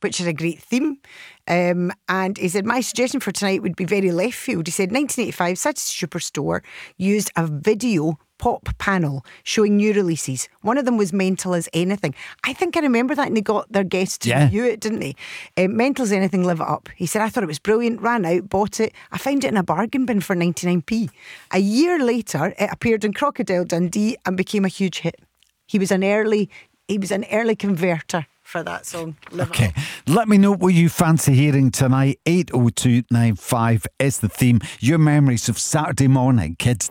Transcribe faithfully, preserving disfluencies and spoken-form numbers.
which is a great theme. Um, and he said, my suggestion for tonight would be very left field. He said, nineteen eighty-five, City Superstore used a video pop panel showing new releases. One of them was Mental as Anything. I think I remember that, and they got their guests to Yeah. review it, didn't they? Um, Mental as Anything, Live It Up. He said, I thought it was brilliant, ran out, bought it. I found it in a bargain bin for ninety-nine p. A year later, it appeared in Crocodile Dundee and became a huge hit. He was an early, he was an early converter for that song. Live It Okay, Up. let me know what you fancy hearing tonight. eight oh two nine five is the theme. Your memories of Saturday morning, kids.